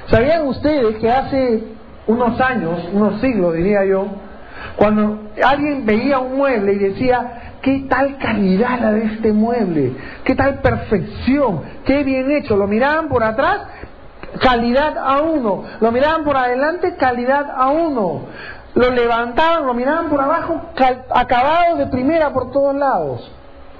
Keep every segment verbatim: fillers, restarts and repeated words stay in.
¿Sabían ustedes que hace unos años, unos siglos diría yo, cuando alguien veía un mueble y decía, qué tal calidad la de este mueble, qué tal perfección, qué bien hecho, lo miraban por atrás, calidad a uno, lo miraban por adelante, calidad a uno, lo levantaban, lo miraban por abajo, cal- acabado de primera por todos lados.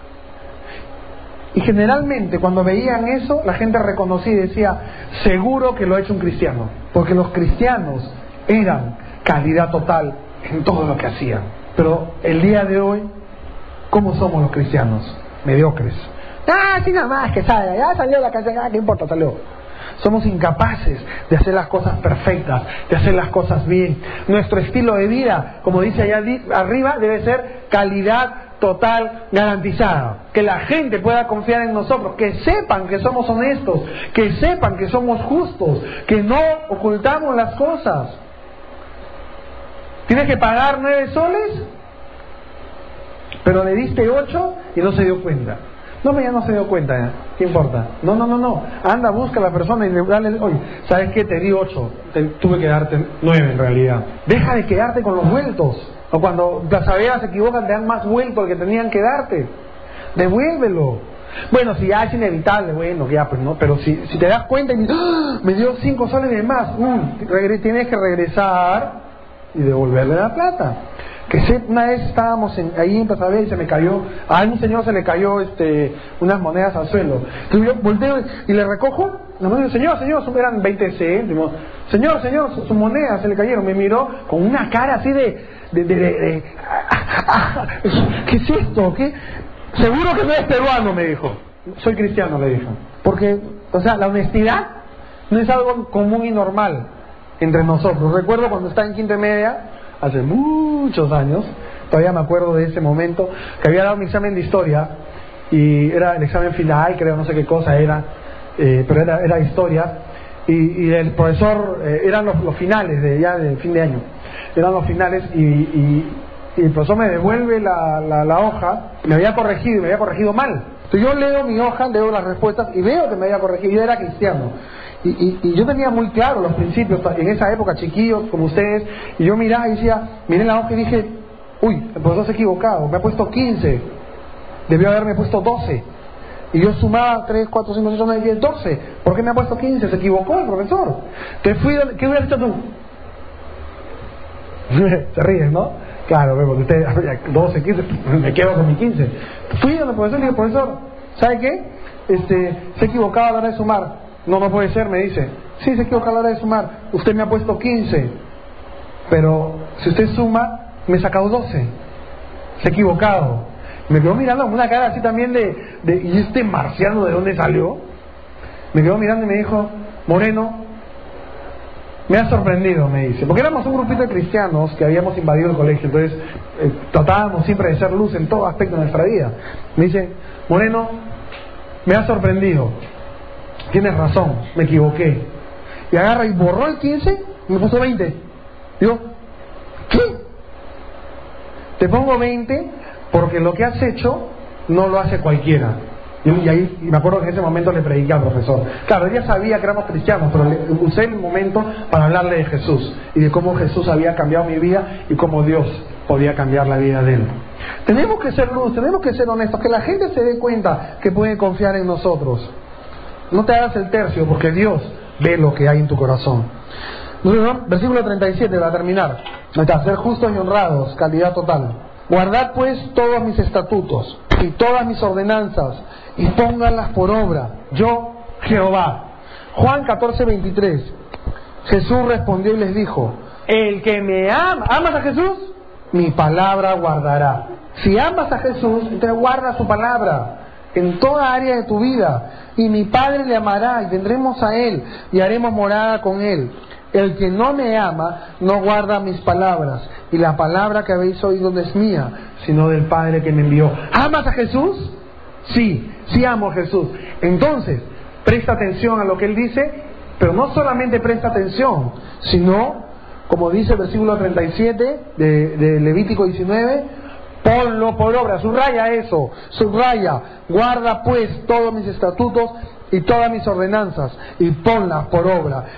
Y generalmente cuando veían eso, la gente reconocía y decía, seguro que lo ha hecho un cristiano, porque los cristianos eran calidad total en todo lo que hacían. Pero el día de hoy, ¿cómo somos los cristianos? Mediocres. Ah, sí, nada más que salga, ya salió la canción, ah, ¿qué importa? Salió. Somos incapaces de hacer las cosas perfectas, de hacer las cosas bien. Nuestro estilo de vida, como dice allá arriba, debe ser calidad total garantizada. Que la gente pueda confiar en nosotros, que sepan que somos honestos, que sepan que somos justos, que no ocultamos las cosas. ¿Tienes que pagar nueve soles? Pero le diste ocho y no se dio cuenta. No, pero ya no se dio cuenta, ¿eh? ¿Qué importa? No, no, no, no. Anda, busca a la persona y le dale, oye, ¿sabes qué? Te di ocho, te, tuve que darte nueve en realidad. Deja de quedarte con los vueltos. O cuando las abejas se equivocan, te dan más vuelto al que tenían que darte. Devuélvelo. Bueno, si ya es inevitable, bueno, ya, pues no. Pero si, si te das cuenta y ¡ah! Me dio cinco soles de más, uh, regre, tienes que regresar y devolverle la plata. Que se, una vez estábamos en, ahí en Plaza Bella y se me cayó, a un señor se le cayó este, unas monedas al suelo. Entonces yo volteo y le recojo, la mano, señor, señor, eran veinte céntimos. Señor, señor, sus su monedas se le cayeron. Me miró con una cara así de, de, de, de, de ah, ah, ¿qué es esto? ¿Qué? Seguro que no es peruano, me dijo. Soy cristiano, le dijo. Porque, o sea, la honestidad no es algo común y normal entre nosotros. Recuerdo cuando estaba en quinta y media, hace muchos años, todavía me acuerdo de ese momento, que había dado un examen de historia, y era el examen final, creo, no sé qué cosa era, eh, pero era, era historia, y, y el profesor, eh, eran los, los finales de ya del fin de año, eran los finales, y, y, y el profesor me devuelve la, la, la hoja, me había corregido, y me había corregido mal. Entonces yo leo mi hoja, leo las respuestas, y veo que me había corregido, yo era cristiano. Y, y, y yo tenía muy claro los principios en esa época, chiquillos como ustedes, y yo miraba y decía, miré la hoja y dije, uy, el profesor se ha equivocado, me ha puesto quince, debió haberme puesto doce, y yo sumaba tres, cuatro, cinco, seis, nueve, diez, doce, ¿por qué me ha puesto quince? Se equivocó el profesor. Entonces fui, ¿qué hubieras hecho tú? Se ríen, ¿no? Claro, porque usted, doce, quince, me quedo con mi quince. Fui donde el profesor y le dije, profesor, ¿sabe qué? Este, se ha equivocado a la hora de sumar. No, no puede ser, me dice. Sí, se equivoca a la hora de sumar. Usted me ha puesto quince, pero si usted suma, me ha sacado doce. Se ha equivocado. Me quedó mirando con una cara así también de, de ¿y este marciano de dónde salió? Me quedó mirando y me dijo, Moreno, me ha sorprendido, me dice. Porque éramos un grupito de cristianos que habíamos invadido el colegio, entonces eh, tratábamos siempre de ser luz en todo aspecto de nuestra vida. Me dice, Moreno, me ha sorprendido. Tienes razón, me equivoqué. Y agarra y borró el quince y me puso veinte. Digo, ¿qué? Te pongo veinte porque lo que has hecho no lo hace cualquiera. Y, y ahí y me acuerdo que en ese momento le prediqué al profesor. Claro, ella sabía que éramos cristianos, pero le, usé el momento para hablarle de Jesús y de cómo Jesús había cambiado mi vida y cómo Dios podía cambiar la vida de él. Tenemos que ser luz, tenemos que ser honestos, que la gente se dé cuenta que puede confiar en nosotros. No te hagas el tercio, porque Dios ve lo que hay en tu corazón. Versículo treinta y siete, para terminar. Está, ser justos y honrados, calidad total. Guardad pues todos mis estatutos y todas mis ordenanzas y pónganlas por obra. Yo, Jehová. Juan catorce, veintitrés. Jesús respondió y les dijo, el que me ama, ¿amas a Jesús? Mi palabra guardará. Si amas a Jesús, entonces guarda su palabra en toda área de tu vida, y mi Padre le amará, y vendremos a Él, y haremos morada con Él. El que no me ama, no guarda mis palabras, y la palabra que habéis oído no es mía, sino del Padre que me envió. ¿Amas a Jesús? Sí, sí amo a Jesús. Entonces, presta atención a lo que Él dice, pero no solamente presta atención, sino, como dice el versículo treinta y siete de, de Levítico diecinueve, ponlo por obra, subraya eso, subraya, guarda pues todos mis estatutos y todas mis ordenanzas y ponlas por obra.